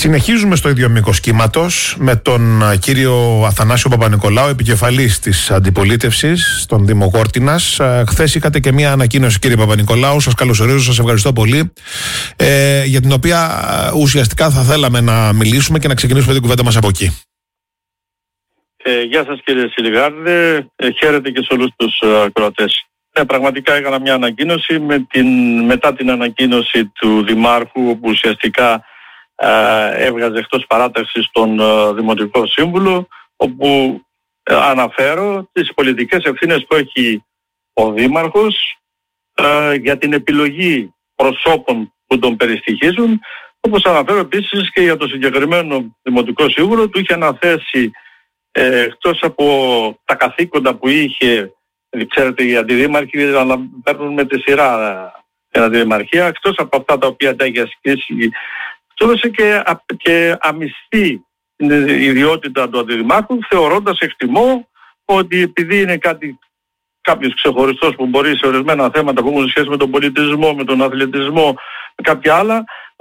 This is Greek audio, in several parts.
Συνεχίζουμε στο ίδιο μήκος κύματος με τον κύριο Αθανάσιο Παπανικολάου, επικεφαλής της αντιπολίτευσης στον Δήμο Γόρτινας. Χθες είχατε και μία ανακοίνωση, κύριε Παπανικολάου. Σας καλωσορίζω, σας ευχαριστώ πολύ. Για την οποία ουσιαστικά θα θέλαμε να μιλήσουμε και να ξεκινήσουμε την κουβέντα μας από εκεί. Γεια σας, κύριε Σιλιγάρδε. Χαίρετε και σε όλους τους ακροατές. Πραγματικά έκανα μια ανακοίνωση μετά την ανακοίνωση του Δημάρχου, όπου ουσιαστικά έβγαζε εκτός παράταξης τον Δημοτικό Σύμβουλο, όπου αναφέρω τις πολιτικές ευθύνες που έχει ο Δήμαρχος για την επιλογή προσώπων που τον περιστοιχίζουν, όπως αναφέρω επίσης και για το συγκεκριμένο Δημοτικό Σύμβουλο. Του είχε αναθέσει εκτός από τα καθήκοντα που είχε, ξέρετε, οι αντιδήμαρχοι παίρνουν με τη σειρά την αντιδημαρχία, εκτός από αυτά τα οποία τα έχει ασκήσει, του έδωσε και αμυστή την ιδιότητα του αντιδημάρχου, θεωρώντας, εκτιμώ, ότι επειδή είναι κάποιος ξεχωριστός που μπορεί σε ορισμένα θέματα που έχουν σχέση με τον πολιτισμό, με τον αθλητισμό, με κάποια άλλα,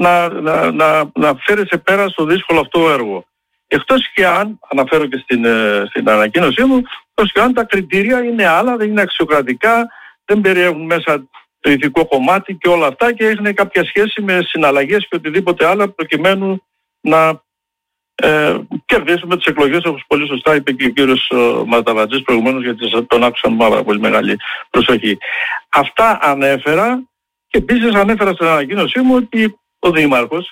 να φέρει σε πέρα στο δύσκολο αυτό έργο. Εκτός και αν, αναφέρω και στην ανακοίνωσή μου, εκτός και αν τα κριτήρια είναι άλλα, δεν είναι αξιοκρατικά, δεν περιέχουν μέσα το ηθικό κομμάτι και όλα αυτά και έχουν κάποια σχέση με συναλλαγές και οτιδήποτε άλλο, προκειμένου να κερδίσουμε τις εκλογές, όπως πολύ σωστά είπε και ο κύριος Μαρταβατζής προηγουμένως, γιατί τον άκουσα με πάρα πολύ μεγάλη προσοχή. Αυτά ανέφερα και επίσης ανέφερα στην ανακοίνωσή μου ότι ο Δήμαρχος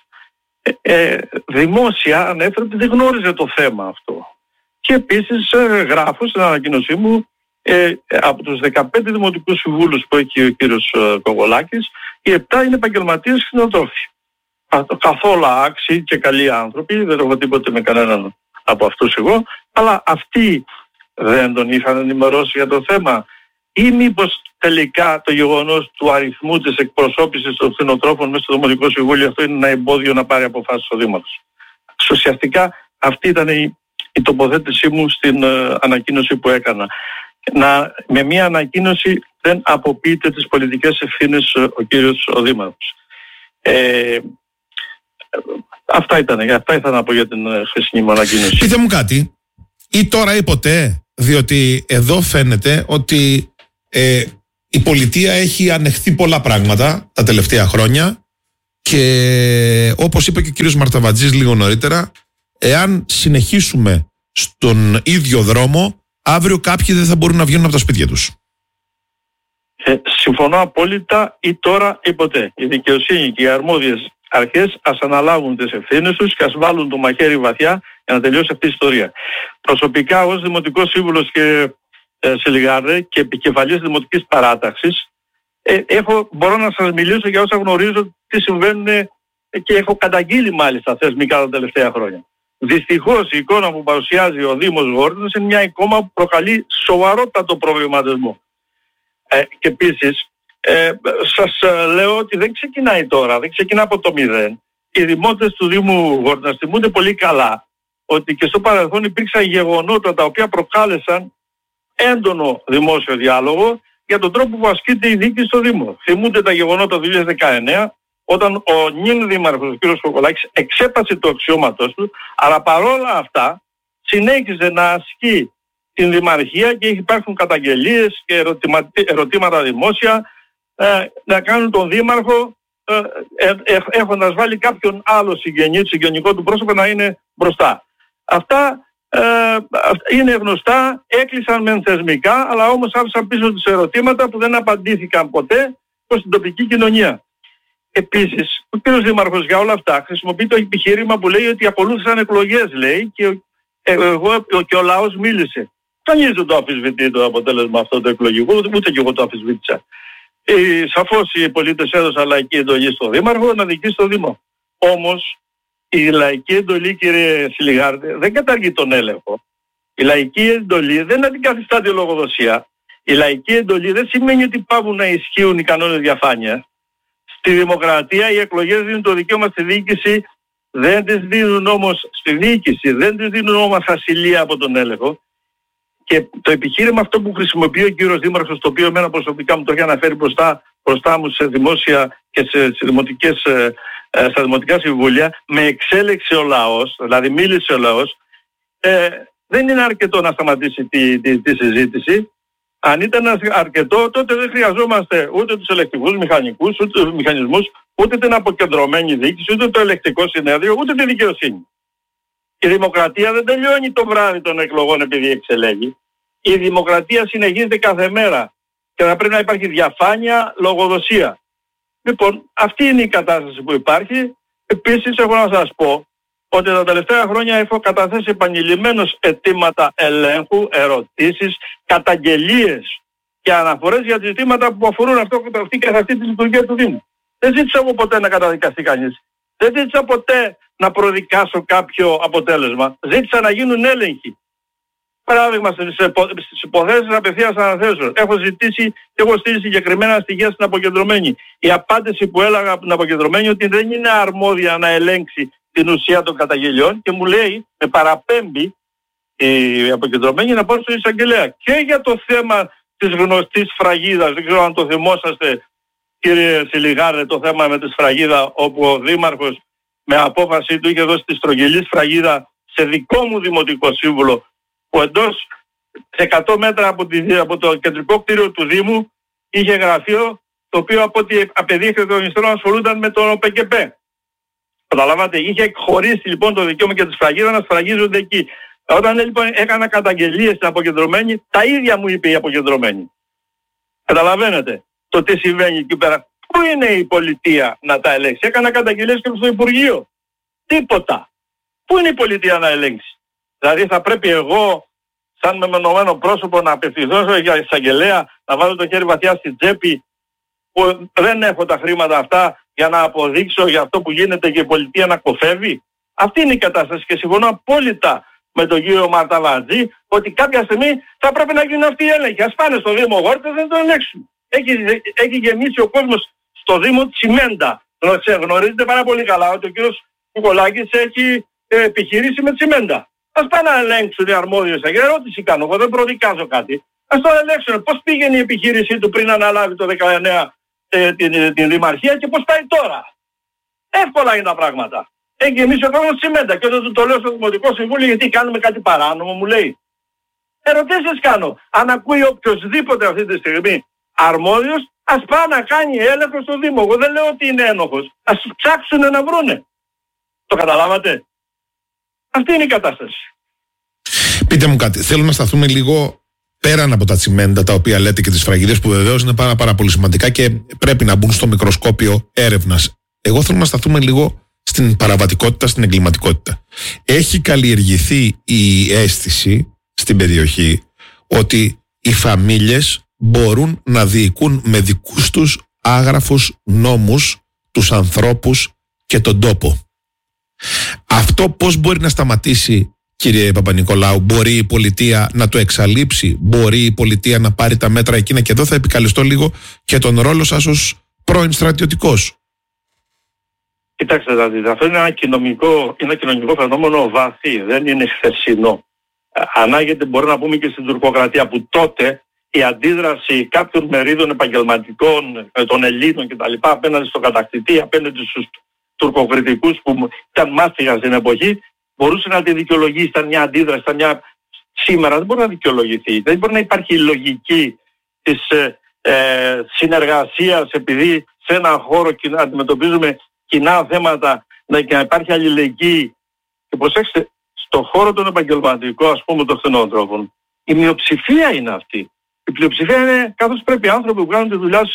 δημόσια ανέφερε ότι δεν γνώριζε το θέμα αυτό. Και επίσης γράφω στην ανακοίνωσή μου από τους 15 δημοτικούς συμβούλους που έχει ο κύριος Κογολάκης, οι 7 είναι επαγγελματίες κτηνοτρόφοι. Καθόλου άξιοι και καλοί άνθρωποι, δεν έχω τίποτε με κανέναν από αυτούς εγώ, αλλά αυτοί δεν τον είχαν ενημερώσει για το θέμα, ή μήπως τελικά το γεγονός του αριθμού της εκπροσώπησης των κτηνοτρόφων μέσα στο Δημοτικό Συμβούλιο αυτό είναι ένα εμπόδιο να πάρει αποφάσεις ο Δήμαρχος. Ουσιαστικά αυτή ήταν η τοποθέτησή μου στην ανακοίνωση που έκανα. Με μια ανακοίνωση δεν αποποιείται τις πολιτικές ευθύνες ο κύριος ο Δήμαρχος. Αυτά ήθελα να πω για την χθεσινή μου ανακοίνωση. Πείτε μου κάτι, ή τώρα ή ποτέ, διότι εδώ φαίνεται ότι η πολιτεία έχει ανεχθεί πολλά πράγματα τα τελευταία χρόνια και όπως είπε και ο κύριος Μαρταβατζής λίγο νωρίτερα, εάν συνεχίσουμε στον ίδιο δρόμο, αύριο κάποιοι δεν θα μπορούν να βγαίνουν από τα σπίτια τους. Συμφωνώ απόλυτα, ή τώρα ή ποτέ. Η δικαιοσύνη και οι αρμόδιες αρχές ας αναλάβουν τις ευθύνες τους και ας βάλουν το μαχαίρι βαθιά για να τελειώσει αυτή η ιστορία. Προσωπικά ως Δημοτικός Σύμβουλος και Σιλιγάρδε και επικεφαλής Δημοτικής Παράταξης μπορώ να σας μιλήσω για όσα γνωρίζω τι συμβαίνουν και έχω καταγγείλει μάλιστα θεσμικά τα τελευταία χρόνια. Δυστυχώς η εικόνα που παρουσιάζει ο Δήμος Γόρτινας είναι μια εικόνα που προκαλεί σοβαρότατο προβληματισμό. Και επίσης σας λέω ότι δεν ξεκινάει τώρα, δεν ξεκινά από το μηδέν. Οι δημότες του Δήμου Γόρτινας θυμούνται πολύ καλά ότι και στο παρελθόν υπήρξαν γεγονότα τα οποία προκάλεσαν έντονο δημόσιο διάλογο για τον τρόπο που ασκείται η δίκη στο Δήμο. Θυμούνται τα γεγονότα του 2019, όταν ο νυν δήμαρχος, ο κ. Κοκολάκης, εξέπασε το αξιώματος του, αλλά παρόλα αυτά συνέχιζε να ασκεί την δημαρχία και υπάρχουν καταγγελίες και ερωτήματα δημόσια να κάνουν τον δήμαρχο έχοντας βάλει κάποιον άλλο συγγενικό του πρόσωπο να είναι μπροστά. Αυτά είναι γνωστά, έκλεισαν μεν θεσμικά, αλλά όμως άφησαν πίσω τις ερωτήματα που δεν απαντήθηκαν ποτέ προς την τοπική κοινωνία. Επίσης, ο κ. Δήμαρχος για όλα αυτά χρησιμοποιεί το επιχείρημα που λέει ότι ακολούθησαν εκλογές, λέει, και ο λαός μίλησε. Κανείς δεν το αμφισβητεί το αποτέλεσμα αυτό το εκλογικό, ούτε και εγώ το αμφισβήτησα. Σαφώς οι πολίτες έδωσαν λαϊκή εντολή στο Δήμαρχο να διοικήσει το Δήμο. Όμως η λαϊκή εντολή, κύριε Σιλιγάρδε, δεν καταργεί τον έλεγχο. Η λαϊκή εντολή δεν αντικαθιστά τη λογοδοσία. Η λαϊκή εντολή δεν σημαίνει ότι πάβουν να ισχύουν οι κανόνες διαφάνειας. Στη δημοκρατία οι εκλογές δίνουν το δικαίωμα στη διοίκηση, δεν τις δίνουν όμως στη διοίκηση, δεν τις δίνουν όμως ασυλία από τον έλεγχο. Και το επιχείρημα αυτό που χρησιμοποιεί ο κύριος Δήμαρχος, το οποίο εμένα προσωπικά μου το έχει αναφέρει μπροστά μου σε δημόσια και σε δημοτικές στα δημοτικά συμβούλια, με εξέλεξε ο λαός, δηλαδή μίλησε ο λαός, δεν είναι αρκετό να σταματήσει τη συζήτηση. Αν ήταν αρκετό, τότε δεν χρειαζόμαστε ούτε τους ελεκτικούς μηχανικούς, ούτε τους μηχανισμούς, ούτε την αποκεντρωμένη διοίκηση, ούτε το ελεκτικό συνέδριο, ούτε τη δικαιοσύνη. Η δημοκρατία δεν τελειώνει το βράδυ των εκλογών επειδή εξελέγει. Η δημοκρατία συνεχίζεται κάθε μέρα και θα πρέπει να υπάρχει διαφάνεια, λογοδοσία. Λοιπόν, αυτή είναι η κατάσταση που υπάρχει. Επίσης, έχω να σας πω ότι τα τελευταία χρόνια έχω καταθέσει επανειλημμένως αιτήματα ελέγχου, ερωτήσεις, καταγγελίες και αναφορές για ζητήματα που αφορούν αυτή καθ' αυτή τη λειτουργία του Δήμου. Δεν ζήτησα εγώ ποτέ να καταδικαστεί κανείς. Δεν ζήτησα ποτέ να προδικάσω κάποιο αποτέλεσμα. Ζήτησα να γίνουν έλεγχοι. Παράδειγμα, στις υποθέσεις απευθείας αναθέσεων. Έχω ζητήσει και έχω στείλει συγκεκριμένα στοιχεία στην αποκεντρωμένη. Η απάντηση που έλαβα από την αποκεντρωμένη ότι δεν είναι αρμόδια να ελέγξει την ουσία των καταγγελιών και μου λέει, με παραπέμπει η αποκεντρωμένη να πάω στο εισαγγελέα. Και για το θέμα της γνωστής σφραγίδας, δεν ξέρω αν το θυμόσαστε κύριε Σιλιγάρε, το θέμα με τη σφραγίδα, όπου ο Δήμαρχος με απόφαση του είχε δώσει τη στρογγυλή σφραγίδα σε δικό μου δημοτικό σύμβουλο, που εντός 100 μέτρα από το κεντρικό κτίριο του Δήμου είχε γραφείο, το οποίο από ό,τι απεδείχθηκε των υστέρων ασχολούνταν με τον ΟΠΚΠ. Καταλάβατε, είχε εκχωρήσει λοιπόν το δικαίωμα και τη σφραγίδα να σφραγίζονται εκεί. Όταν λοιπόν έκανα καταγγελίες στην αποκεντρωμένη, τα ίδια μου είπε η αποκεντρωμένη. Καταλαβαίνετε το τι συμβαίνει εκεί πέρα. Πού είναι η πολιτεία να τα ελέγξει? Έκανα καταγγελίες και στο Υπουργείο. Τίποτα. Πού είναι η πολιτεία να ελέγξει? Δηλαδή θα πρέπει εγώ σαν μεμονωμένο πρόσωπο να απευθυνθώ για εισαγγελέα, να βάλω το χέρι βαθιά στην τσέπη, που δεν έχω τα χρήματα αυτά για να αποδείξω για αυτό που γίνεται και η πολιτεία να κοφεύει? Αυτή είναι η κατάσταση και συμφωνώ απόλυτα με τον κύριο Μαρταβατζή ότι κάποια στιγμή θα πρέπει να γίνουν αυτοί οι έλεγχοι. Ας πάνε στο Δήμο Γόρτες να το ελέγξουν. Έχει γεμίσει ο κόσμος στο Δήμο τσιμέντα. Γνωρίζετε πάρα πολύ καλά ότι ο κύριος Κουκολάκης έχει επιχειρήσει με τσιμέντα. Ας πάνε να ελέγξουν οι αρμόδιες. Ερώτηση κάνω, εγώ δεν προδικάζω κάτι. Ας το ελέγξουν. Πώς πήγαινε η επιχείρησή του πριν αναλάβει το 19 την Δημαρχία και πώς πάει τώρα? Εύκολα είναι τα πράγματα. Έχει γεμίσει ο κόσμος τσιμέντα και όταν του το λέω στο Δημοτικό Συμβούλιο γιατί κάνουμε κάτι παράνομο, μου λέει. Ερωτήσεις κάνω. Αν ακούει οποιοσδήποτε αυτή τη στιγμή αρμόδιος, ας πάει να κάνει έλεγχο στο Δήμο. Εγώ δεν λέω ότι είναι ένοχος. Ας ψάξουν να βρούνε. Το καταλάβατε? Αυτή είναι η κατάσταση. Πείτε μου κάτι. Θέλω να σταθούμε λίγο πέραν από τα τσιμέντα τα οποία λέτε και τις σφραγίδες, που βεβαίως είναι πάρα πολύ σημαντικά και πρέπει να μπουν στο μικροσκόπιο έρευνας. Εγώ θέλω να σταθούμε λίγο στην παραβατικότητα, στην εγκληματικότητα. Έχει καλλιεργηθεί η αίσθηση στην περιοχή ότι οι φαμίλιες μπορούν να διοικούν με δικούς τους άγραφους νόμους τους ανθρώπους και τον τόπο. Αυτό πώς μπορεί να σταματήσει, κύριε Παπα-Νικολάου? Μπορεί η πολιτεία να το εξαλείψει? Μπορεί η πολιτεία να πάρει τα μέτρα εκείνα? Και εδώ θα επικαλεστώ λίγο και τον ρόλο σας ως πρώην στρατιωτικός. Κοιτάξτε, δηλαδή, αυτό είναι ένα κοινωνικό φαινόμενο βαθύ, δεν είναι χθεσινό. Ανάγεται, μπορεί να πούμε, και στην τουρκοκρατία, που τότε η αντίδραση κάποιων μερίδων επαγγελματικών, των Ελλήνων κτλ. Απέναντι στον κατακτητή, απέναντι στους τουρκοκριτικούς που ήταν μάστιγα στην εποχή, μπορούσε να τη δικαιολογήσει. Ήταν μια αντίδραση, σήμερα δεν μπορεί να δικαιολογηθεί. Δεν μπορεί να υπάρχει η λογική της συνεργασίας, επειδή σε έναν χώρο αντιμετωπίζουμε κοινά θέματα, να υπάρχει αλληλεγγύη. Και προσέξτε, στον χώρο των επαγγελματικών, ας πούμε, των κτηνοτρόφων, η μειοψηφία είναι αυτή. Η πλειοψηφία είναι, καθώς πρέπει, άνθρωποι που κάνουν τη δουλειά τους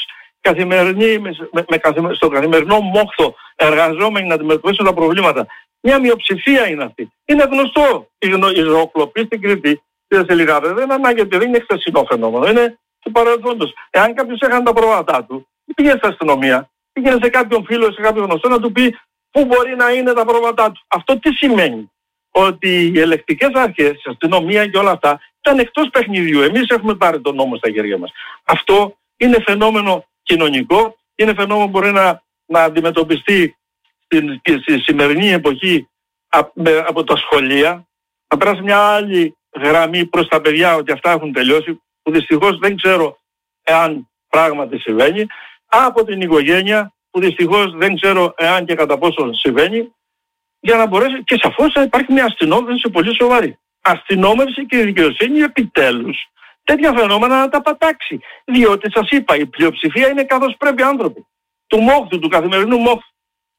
στο καθημερινό μόχθο, εργαζόμενοι να αντιμετωπίσουν τα προβλήματα. Μια μειοψηφία είναι αυτή. Είναι γνωστό. Η ζωοκλοπή στην Κρήτη, κύριε Σιλιγάρε, δεν ανάγεται, δεν είναι χθεσινό φαινόμενο. Είναι του παρελθόντος. Εάν κάποιος έχανε τα πρόβατά του, πήγε στην αστυνομία, πήγαινε σε κάποιον φίλο, σε κάποιον γνωστό να του πει πού μπορεί να είναι τα πρόβατά του. Αυτό τι σημαίνει? Ότι οι ελεκτικές αρχές, η αστυνομία και όλα αυτά ήταν εκτός παιχνιδιού. Εμείς έχουμε πάρει τον νόμο στα χέρια μας. Αυτό είναι φαινόμενο κοινωνικό, είναι φαινόμενο που μπορεί να αντιμετωπιστεί στη σημερινή εποχή από τα σχολεία. Θα περάσει μια άλλη γραμμή προς τα παιδιά ότι αυτά έχουν τελειώσει, που δυστυχώς δεν ξέρω εάν πράγματι συμβαίνει, από την οικογένεια που δυστυχώς δεν ξέρω εάν και κατά πόσο συμβαίνει, για να μπορέσει, και σαφώς θα υπάρχει μια αστυνόμευση πολύ σοβαρή. Αστυνόμευση και η δικαιοσύνη επιτέλους τέτοια φαινόμενα να τα πατάξει. Διότι σας είπα, η πλειοψηφία είναι καθώς πρέπει άνθρωποι. Του μόχθου, του καθημερινού μόχθου.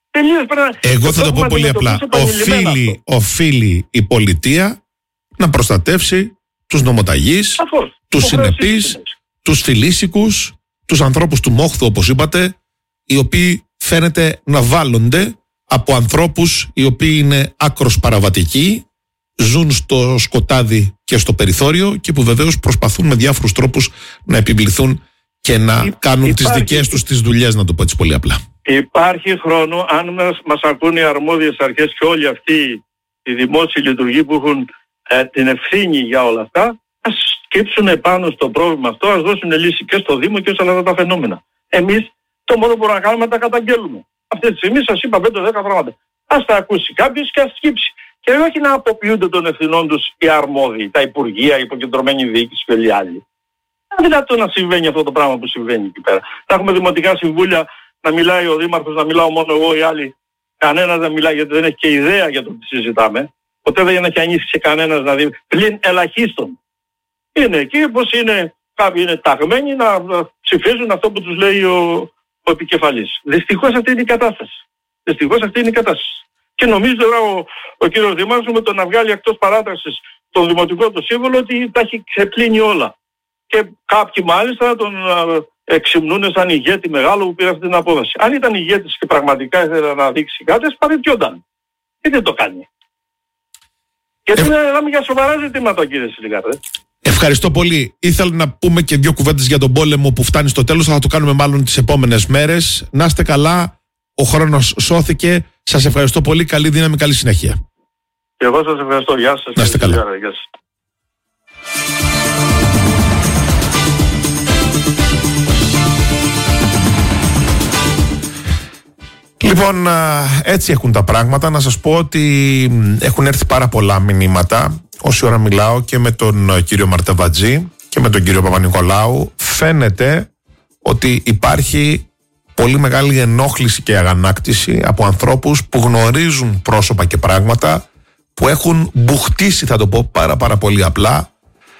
Εγώ θα το πω πολύ απλά. Οφείλει η πολιτεία να προστατεύσει τους νομοταγείς, τους συνεπείς, τους φιλήσικους, τους ανθρώπους του μόχθου, όπως είπατε, οι οποίοι φαίνεται να βάλλονται από ανθρώπους οι οποίοι είναι άκρος παραβατικοί, ζουν στο σκοτάδι και στο περιθώριο και που βεβαίως προσπαθούν με διάφορους τρόπους να επιβληθούν και να κάνουν τις δικές τους τις δουλειές, να το πω έτσι πολύ απλά. Υπάρχει χρόνο, αν μας ακούν οι αρμόδιες αρχές και όλοι αυτοί οι δημόσιοι λειτουργοί που έχουν την ευθύνη για όλα αυτά, ας σκύψουν επάνω στο πρόβλημα αυτό, ας δώσουν λύση και στο Δήμο και σε όλα τα φαινόμενα. Εμείς το μόνο που μπορούμε να κάνουμε είναι να τα καταγγέλουμε. Αυτή τη στιγμή σας είπα 5-10 πράγματα. Ας τα ακούσει κάποιος και ας σκύψει. Και όχι να αποποιούνται των ευθυνών τους οι αρμόδιοι, τα υπουργεία, η υποκεντρωμένη διοίκηση και όλοι οι άλλοι. Είναι δυνατόν να συμβαίνει αυτό το πράγμα που συμβαίνει εκεί πέρα. Θα έχουμε δημοτικά συμβούλια να μιλάει ο Δήμαρχος, να μιλάω μόνο εγώ, οι άλλοι. Κανένας δεν μιλάει γιατί δεν έχει και ιδέα για το τι συζητάμε. Ποτέ δεν έχει ανοίξει κανένας να δει, πλην ελαχίστων. Είναι εκεί πως είναι, κάποιοι είναι ταγμένοι να ψηφίζουν αυτό που τους λέει ο επικεφαλής. Δυστυχώς αυτή είναι η κατάσταση. Και νομίζω τώρα ο κύριος Δήμαρχος με το να βγάλει εκτός παράταξης τον δημοτικό του σύμβολο ότι τα έχει ξεπλύνει όλα. Και κάποιοι μάλιστα τον εξυμνούν σαν ηγέτη μεγάλο που πήρε αυτή την απόφαση. Αν ήταν ηγέτης και πραγματικά ήθελε να δείξει κάτι, ας παραιτιόταν. Και δεν το κάνει. Γιατί μιλάμε για σοβαρά ζητήματα, κύριε Σιλικάρδε. Ευχαριστώ πολύ. Ήθελα να πούμε και δύο κουβέντες για τον πόλεμο που φτάνει στο τέλος. Θα το κάνουμε μάλλον τις επόμενες μέρες. Να είστε καλά. Ο χρόνος σώθηκε. Σας ευχαριστώ πολύ. Καλή δύναμη, καλή συνέχεια. Και εγώ σας ευχαριστώ. Γεια σας. Να είστε καλά. Γεια σας. Λοιπόν, έτσι έχουν τα πράγματα. Να σας πω ότι έχουν έρθει πάρα πολλά μηνύματα. Όση ώρα μιλάω και με τον κύριο Μαρτεβατζή και με τον κύριο Παπα-Νικολάου, φαίνεται ότι υπάρχει πολύ μεγάλη ενόχληση και αγανάκτηση από ανθρώπους που γνωρίζουν πρόσωπα και πράγματα, που έχουν μπουχτίσει, θα το πω πάρα πολύ απλά,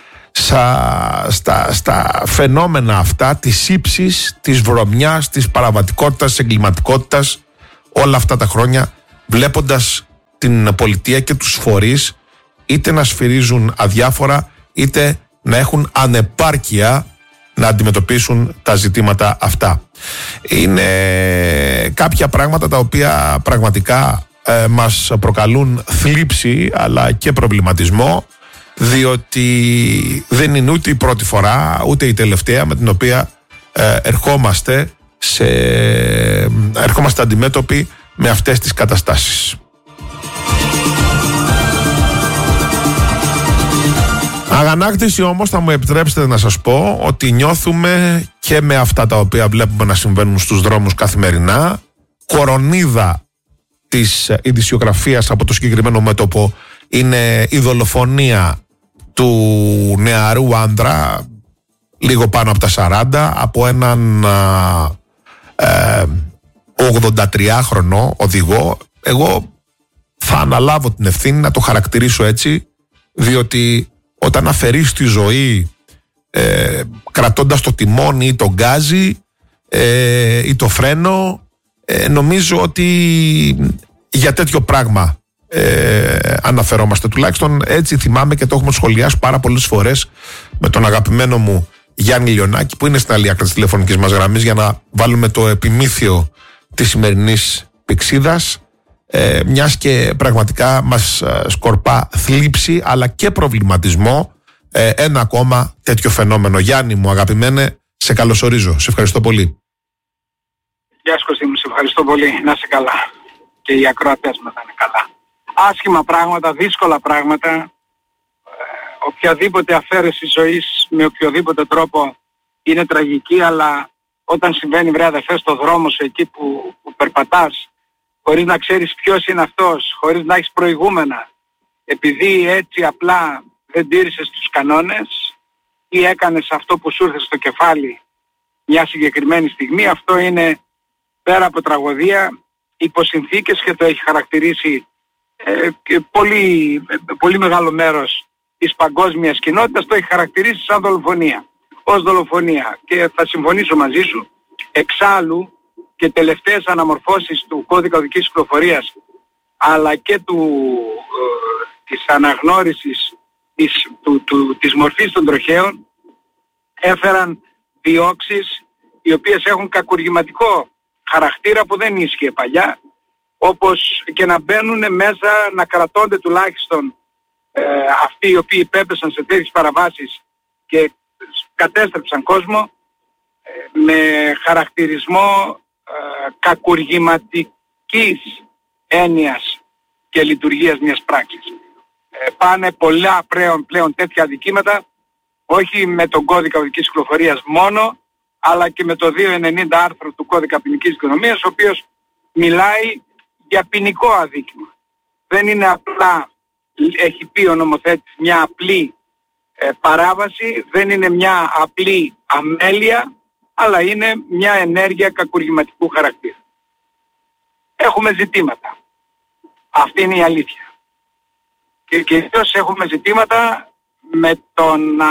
στα φαινόμενα αυτά της ύψης, της βρωμιάς, της παραβατικότητας, της εγκληματικότητας όλα αυτά τα χρόνια, βλέποντας την πολιτεία και τους φορείς είτε να σφυρίζουν αδιάφορα είτε να έχουν ανεπάρκεια να αντιμετωπίσουν τα ζητήματα αυτά. Είναι κάποια πράγματα τα οποία πραγματικά μας προκαλούν θλίψη αλλά και προβληματισμό, διότι δεν είναι ούτε η πρώτη φορά ούτε η τελευταία με την οποία ερχόμαστε αντιμέτωποι με αυτές τις καταστάσεις. Αγανάκτηση όμως, θα μου επιτρέψετε να σας πω ότι νιώθουμε και με αυτά τα οποία βλέπουμε να συμβαίνουν στους δρόμους καθημερινά. Κορονίδα της ειδησιογραφίας από το συγκεκριμένο μέτωπο είναι η δολοφονία του νεαρού άντρα, λίγο πάνω από τα 40, από έναν 83χρονο οδηγό. Εγώ θα αναλάβω την ευθύνη να το χαρακτηρίσω έτσι, διότι όταν αφαιρείς τη ζωή κρατώντας το τιμόνι ή το γκάζι ή το φρένο, νομίζω ότι για τέτοιο πράγμα αναφερόμαστε. Τουλάχιστον έτσι θυμάμαι και το έχουμε σχολιάσει πάρα πολλές φορές με τον αγαπημένο μου Γιάννη Λιονάκη, που είναι στην άλλη άκρη της τηλεφωνικής μας γραμμής, για να βάλουμε το επιμήθειο της σημερινής πηξίδας, μιας και πραγματικά μας σκορπά θλίψη αλλά και προβληματισμό ένα ακόμα τέτοιο φαινόμενο. Γιάννη μου αγαπημένε, σε καλωσορίζω. Σε ευχαριστώ πολύ. Γεια σου Κωστή μου, σε ευχαριστώ πολύ. Να είσαι καλά. Και οι ακροατές μας να είναι καλά. Άσχημα πράγματα, δύσκολα πράγματα. Οποιαδήποτε αφαίρεση ζωής με οποιοδήποτε τρόπο είναι τραγική, αλλά όταν συμβαίνει, βρε αδερφέ, στο δρόμο σου, εκεί που περπατάς, χωρίς να ξέρεις ποιος είναι αυτός, χωρίς να έχεις προηγούμενα, επειδή έτσι απλά δεν τήρησες τους κανόνες ή έκανες αυτό που σου ήρθε στο κεφάλι μια συγκεκριμένη στιγμή, αυτό είναι πέρα από τραγωδία, υπό συνθήκες, και το έχει χαρακτηρίσει πολύ μεγάλο μέρος της παγκόσμιας κοινότητας, το έχει χαρακτηρίσει σαν δολοφονία, ως δολοφονία. Και θα συμφωνήσω μαζί σου, εξάλλου και τελευταίες αναμορφώσεις του κώδικα οδικής κυκλοφορίας, αλλά και της αναγνώρισης της μορφής των τροχαίων, έφεραν διώξεις οι οποίες έχουν κακουργηματικό χαρακτήρα που δεν ίσχυε παλιά, όπως και να μπαίνουν μέσα, να κρατώνται τουλάχιστον αυτοί οι οποίοι υπέπεσαν σε τέτοιες παραβάσεις και κατέστρεψαν κόσμο, με χαρακτηρισμό κακουργηματικής έννοιας και λειτουργίας μιας πράξης. Πάνε πολλά πλέον τέτοια αδικήματα, όχι με τον κώδικα οδικής κυκλοφορίας μόνο, αλλά και με το 290 άρθρο του κώδικα ποινικής δικονομίας, ο οποίος μιλάει για ποινικό αδίκημα. Δεν είναι απλά, έχει πει ο νομοθέτης, μια απλή παράβαση, δεν είναι μια απλή αμέλεια, αλλά είναι μια ενέργεια κακουργηματικού χαρακτήρα. Έχουμε ζητήματα. Αυτή είναι η αλήθεια. Και κυρίως έχουμε ζητήματα με το να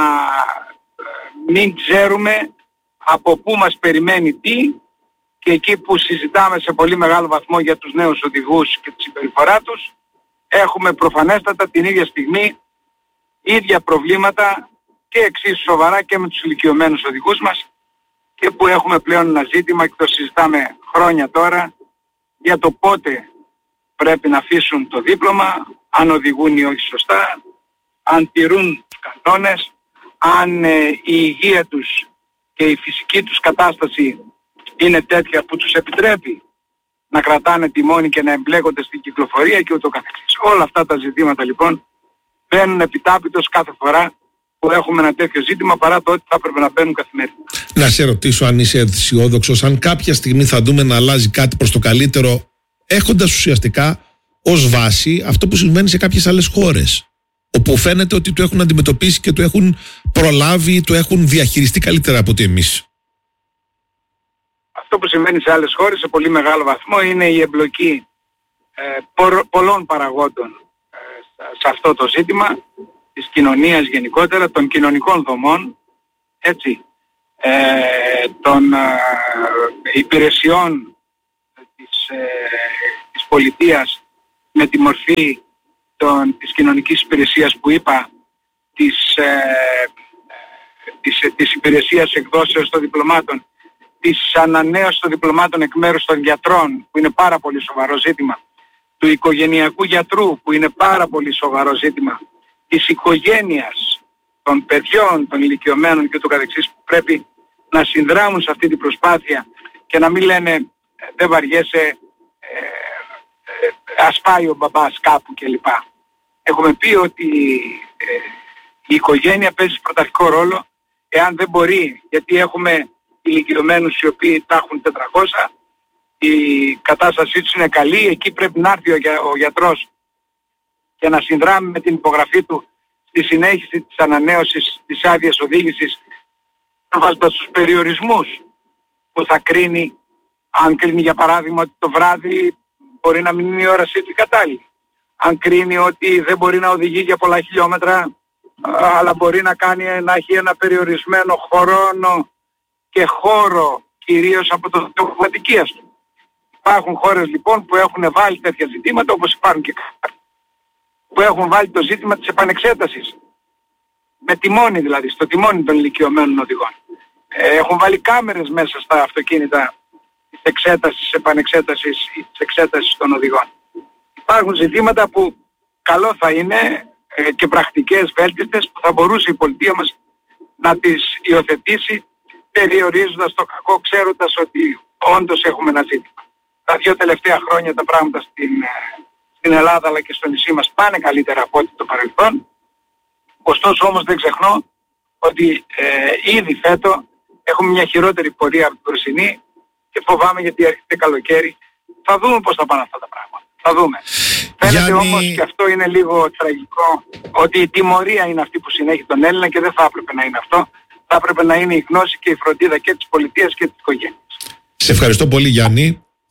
μην ξέρουμε από πού μας περιμένει τι, και εκεί που συζητάμε σε πολύ μεγάλο βαθμό για τους νέους οδηγούς και τη συμπεριφορά τους, έχουμε προφανέστατα την ίδια στιγμή ίδια προβλήματα και εξίσου σοβαρά και με τους ηλικιωμένους οδηγούς μας, και που έχουμε πλέον ένα ζήτημα και το συζητάμε χρόνια τώρα για το πότε πρέπει να αφήσουν το δίπλωμα, αν οδηγούν ή όχι σωστά, αν τηρούν τους κανόνες, αν η υγεία τους και η φυσική τους κατάσταση είναι τέτοια που τους επιτρέπει να κρατάνε τιμόνι και να εμπλέκονται στην κυκλοφορία και ούτω καθεξής. Όλα αυτά τα ζητήματα λοιπόν μπαίνουν επιτάπητος κάθε φορά που έχουμε ένα τέτοιο ζήτημα, παρά το ότι θα έπρεπε να μπαίνουν καθημερινά. Να σε ρωτήσω αν είσαι αισιόδοξος, αν κάποια στιγμή θα δούμε να αλλάζει κάτι προς το καλύτερο, έχοντας ουσιαστικά ως βάση αυτό που συμβαίνει σε κάποιες άλλες χώρες, όπου φαίνεται ότι το έχουν αντιμετωπίσει και το έχουν προλάβει, το έχουν διαχειριστεί καλύτερα από ότι εμείς. Αυτό που συμβαίνει σε άλλες χώρες σε πολύ μεγάλο βαθμό είναι η εμπλοκή πολλών παραγόντων σε αυτό το ζήτημα, της κοινωνίας γενικότερα, των κοινωνικών δομών, έτσι, των υπηρεσιών της πολιτείας με τη μορφή της κοινωνικής υπηρεσίας που είπα, της υπηρεσίας εκδόσεως των διπλωμάτων, της ανανέωσης των διπλωμάτων εκ μέρους των γιατρών, που είναι πάρα πολύ σοβαρό ζήτημα, του οικογενειακού γιατρού, που είναι πάρα πολύ σοβαρό ζήτημα, της οικογένειας, των παιδιών, των ηλικιωμένων και του καθεξής, που πρέπει να συνδράμουν σε αυτή την προσπάθεια και να μην λένε δεν βαριέσαι, ας πάει ο μπαμπάς κάπου κλπ. Έχουμε πει ότι η οικογένεια παίζει πρωταρχικό ρόλο, εάν δεν μπορεί, γιατί έχουμε ηλικιωμένους οι οποίοι τα έχουν 400, η κατάστασή τους είναι καλή, εκεί πρέπει να έρθει ο γιατρός και να συνδράμει με την υπογραφή του στη συνέχιση της ανανέωσης της άδειας οδήγησης, βάζοντας τους περιορισμούς που θα κρίνει, αν κρίνει για παράδειγμα ότι το βράδυ μπορεί να μην είναι η όρασή του κατάλληλη, αν κρίνει ότι δεν μπορεί να οδηγεί για πολλά χιλιόμετρα, αλλά μπορεί να έχει ένα περιορισμένο χρόνο και χώρο, κυρίως από το θεοπατικίας του. Υπάρχουν χώρες λοιπόν που έχουν βάλει τέτοια ζητήματα, όπως υπάρχουν και που έχουν βάλει το ζήτημα της επανεξέτασης, με τιμόνι δηλαδή, στο τιμόνι των ηλικιωμένων οδηγών. Έχουν βάλει κάμερες μέσα στα αυτοκίνητα της εξέτασης, της επανεξέτασης ή της εξέτασης των οδηγών. Υπάρχουν ζητήματα που καλό θα είναι και πρακτικές βέλτιστες που θα μπορούσε η πολιτεία μας να τις υιοθετήσει, περιορίζοντας το κακό, ξέροντας ότι όντως έχουμε ένα ζήτημα. Τα 2 τελευταία χρόνια τα πράγματα στην Ελλάδα αλλά και στο νησί μας πάνε καλύτερα από ό,τι το παρελθόν. Ωστόσο όμως δεν ξεχνώ ότι ήδη φέτο έχουμε μια χειρότερη πορεία από την περσινή και φοβάμαι γιατί έρχεται καλοκαίρι. Θα δούμε πώς θα πάνε αυτά τα πράγματα. Θα δούμε. Φαίνεται όμως και αυτό είναι λίγο τραγικό, ότι η τιμωρία είναι αυτή που συνέχει τον Έλληνα και δεν θα έπρεπε να είναι αυτό. Θα έπρεπε να είναι η γνώση και η φροντίδα και της πολιτείας και της οικογένειας. Σε ευχαριστώ πολύ Γιάννη.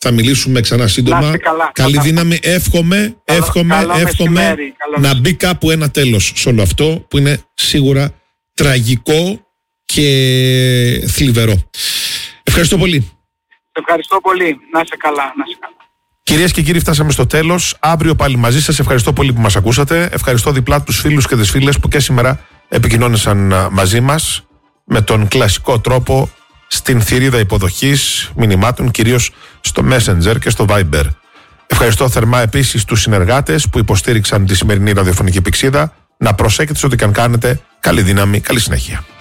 Θα μιλήσουμε ξανά σύντομα. Καλή δύναμη. Εύχομαι να μπει κάπου ένα τέλος σε όλο αυτό που είναι σίγουρα τραγικό και θλιβερό. Ευχαριστώ πολύ. Ευχαριστώ πολύ. Να είσαι καλά. Κυρίες και κύριοι, φτάσαμε στο τέλος. Αύριο πάλι μαζί σας. Ευχαριστώ πολύ που μας ακούσατε. Ευχαριστώ διπλά τους φίλους και τις φίλες που και σήμερα επικοινώνησαν μαζί μας με τον κλασικό τρόπο στην θηρίδα υποδοχής μηνυμάτων, κυρίως στο Messenger και στο Viber. Ευχαριστώ θερμά επίσης τους συνεργάτες που υποστήριξαν τη σημερινή ραδιοφωνική πυξίδα. Να προσέχετε σε ό,τι καν κάνετε. Καλή δύναμη, καλή συνέχεια.